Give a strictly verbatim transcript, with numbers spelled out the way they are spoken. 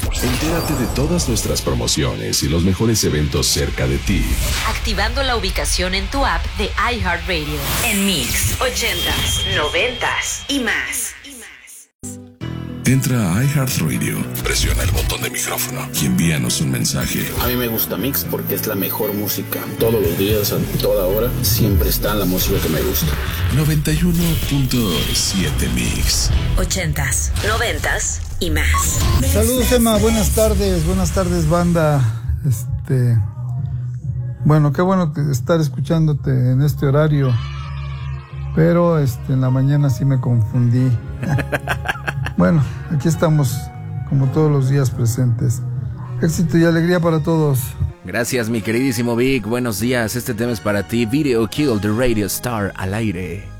Entérate de todas nuestras promociones y los mejores eventos cerca de ti, activando la ubicación en tu app de iHeartRadio. En Mix, ochentas, noventas y más. Entra a iHeartRadio, presiona el botón de micrófono y envíanos un mensaje. A mí me gusta Mix porque es la mejor música. Todos los días, a toda hora, siempre está la música que me gusta. noventa y uno punto siete Mix. Ochentas, noventas y más. Saludos, Emma, buenas tardes, buenas tardes, banda. Este, bueno, qué bueno que estar escuchándote en este horario, pero este, en la mañana sí me confundí. Bueno, aquí estamos como todos los días presentes. Éxito y alegría para todos. Gracias, mi queridísimo Vic. Buenos días. Este tema es para ti. Video Kill the Radio Star al aire.